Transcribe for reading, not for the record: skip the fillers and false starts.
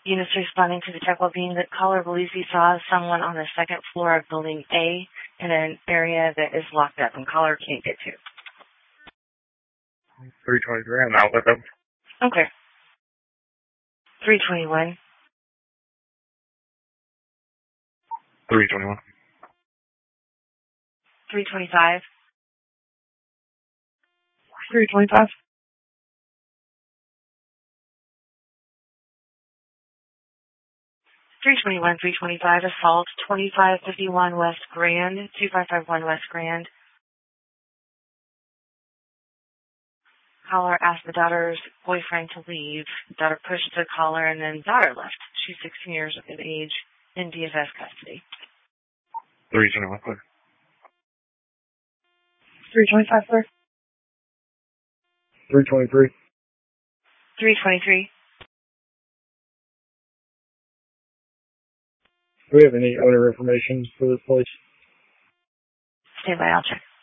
Units responding to the check while being that caller believes he saw someone on the second floor of building A in an area that is locked up and caller can't get to. 323, I'm out with them. Okay. 321. 321. 325. 325. 321, 325, assault, 2551 West Grand, 2551 West Grand. Caller asked the daughter's boyfriend to leave. The daughter pushed the caller and then daughter left. She's 16 years of age in DFS custody. 321, clear. 325, sir. 323. 323. Do we have any other information for this place? Stand by, I'll check.